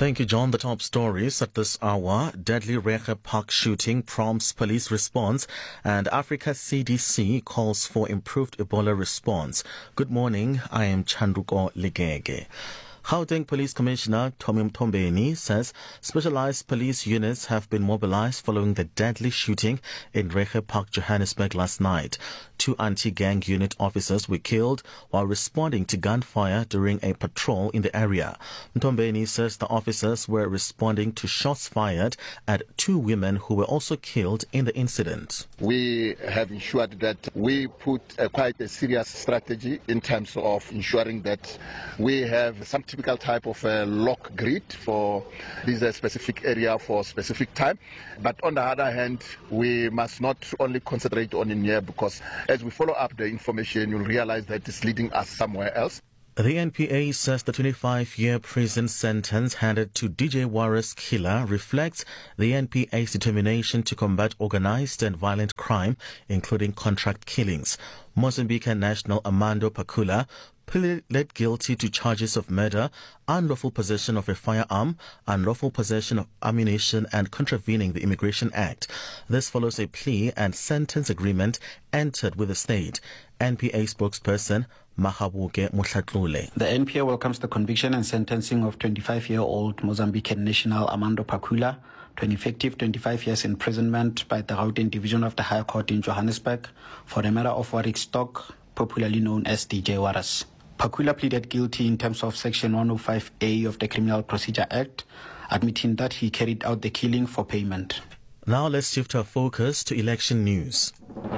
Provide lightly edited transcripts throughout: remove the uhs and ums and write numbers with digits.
Thank you, John. The top stories at this hour. Deadly Reiger Park shooting prompts police response, and Africa CDC calls for improved Ebola response. Good morning. I am Chanduko Ligege. Gauteng Police Commissioner Tommy Mtombeni says specialized police units have been mobilized following the deadly shooting in Reiger Park, Johannesburg last night. 2 anti-gang unit officers were killed while responding to gunfire during a patrol in the area. Mtombeni says the officers were responding to shots fired at 2 women who were also killed in the incident. We have ensured that we put quite a serious strategy in terms of ensuring that we have some typical type of lock grid for this specific area for a specific time. But on the other hand, we must not only concentrate on in here, because as we follow up the information, you'll realize that it's leading us somewhere else. The NPA says the 25-year prison sentence handed to DJ Warra's killer reflects the NPA's determination to combat organized and violent crime, including contract killings. Mozambican national Armando Pacula pled guilty to charges of murder, unlawful possession of a firearm, unlawful possession of ammunition, and contravening the Immigration Act. This follows a plea and sentence agreement entered with the state. NPA spokesperson Mahabuke Mutlatlule. The NPA welcomes the conviction and sentencing of 25-year-old Mozambican national Armando Pacula to an effective 25 years imprisonment by the Gauteng Division of the High Court in Johannesburg for the murder of Warwick Stock, popularly known as DJ Warras. Pacula pleaded guilty in terms of Section 105A of the Criminal Procedure Act, admitting that he carried out the killing for payment. Now let's shift our focus to election news.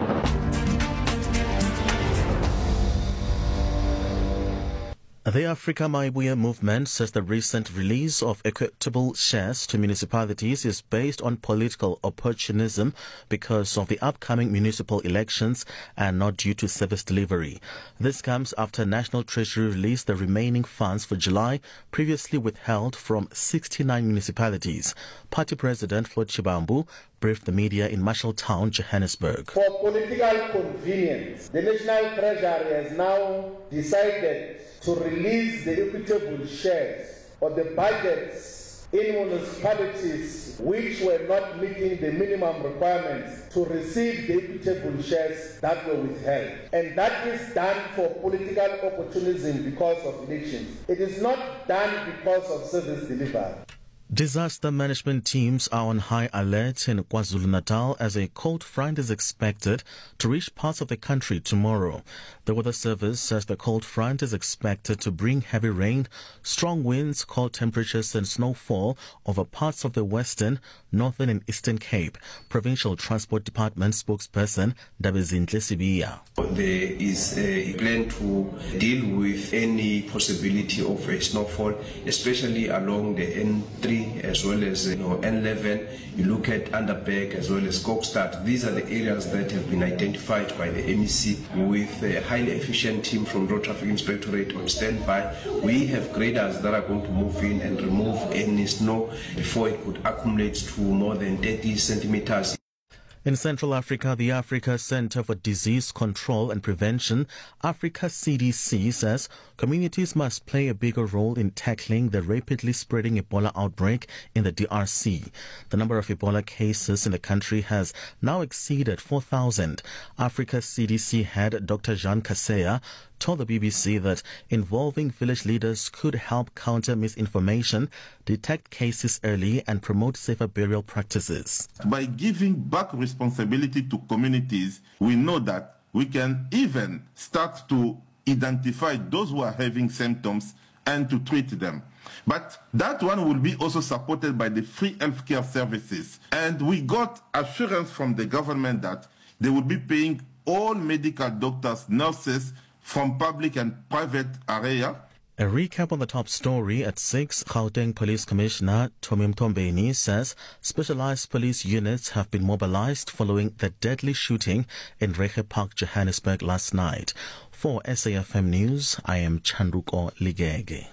The Africa Maibuya movement says the recent release of equitable shares to municipalities is based on political opportunism because of the upcoming municipal elections and not due to service delivery. This comes after National Treasury released the remaining funds for July, previously withheld from 69 municipalities. Party President Floyd Shibambu briefed the media in Marshalltown, Johannesburg. For political convenience, the National Treasury has now decided to release the equitable shares or the budgets in municipalities which were not meeting the minimum requirements to receive the equitable shares that were withheld. And that is done for political opportunism because of elections. It is not done because of service delivery. Disaster management teams are on high alert in KwaZulu-Natal as a cold front is expected to reach parts of the country tomorrow. The Weather Service says the cold front is expected to bring heavy rain, strong winds, cold temperatures and snowfall over parts of the Western, Northern and Eastern Cape. Provincial Transport Department spokesperson Dabezinhle Sibiya. There is a plan to deal with any possibility of a snowfall, especially along the N3 as well as N11. You look at Underberg as well as Kokstad. These are the areas that have been identified by the MEC with a highly efficient team from Road Traffic Inspectorate on standby. We have graders that are going to move in and remove any snow before it could accumulate to more than 30 centimeters. In Central Africa, the Africa Center for Disease Control and Prevention, Africa CDC, says communities must play a bigger role in tackling the rapidly spreading Ebola outbreak in the DRC. The number of Ebola cases in the country has now exceeded 4,000. Africa CDC head Dr. Jean Kaseya told the BBC that involving village leaders could help counter misinformation, detect cases early and promote safer burial practices. By giving back responsibility to communities, we know that we can even start to identify those who are having symptoms and to treat them. But that one will be also supported by the free healthcare services. And we got assurance from the government that they will be paying all medical doctors, nurses, from public and private area. A recap on the top story at 6. Gauteng Police Commissioner Tommy Mtombeni says specialized police units have been mobilized following the deadly shooting in Reiger Park, Johannesburg last night. For SAFM News, I am Chanduko Ligege.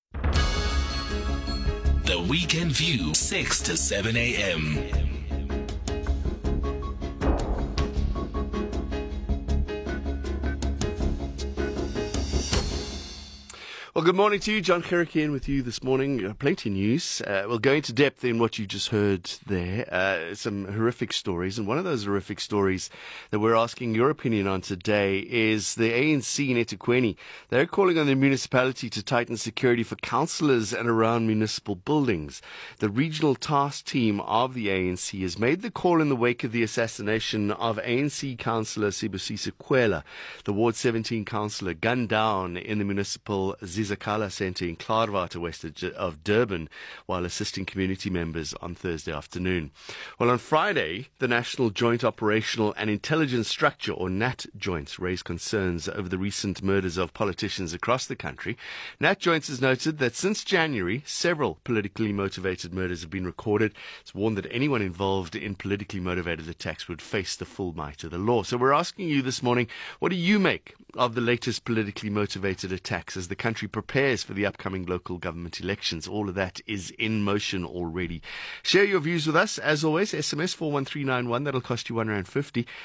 The Weekend View, 6 to 7 a.m. Well, Well, good morning to you. John Kerrigan with you this morning. Plenty of news. We'll go into depth in what you just heard there. Some horrific stories. And one of those horrific stories that we're asking your opinion on today is the ANC in eThekwini. They're calling on the municipality to tighten security for councillors and around municipal buildings. The regional task team of the ANC has made the call in the wake of the assassination of ANC councillor Sibusiso Kwela, the Ward 17 councillor, gunned down in the municipal Zizakala Centre in Klaarwater, west of Durban, while assisting community members on Thursday afternoon. Well, on Friday, the National Joint Operational and Intelligence Structure, or NAT Joints, raised concerns over the recent murders of politicians across the country. NAT Joints has noted that since January, several politically motivated murders have been recorded. It's warned that anyone involved in politically motivated attacks would face the full might of the law. So we're asking you this morning, what do you make of the latest politically motivated attacks as the country prepares for the upcoming local government elections? All of that is in motion already. Share your views with us. As always, SMS 41391. That'll cost you R1.50.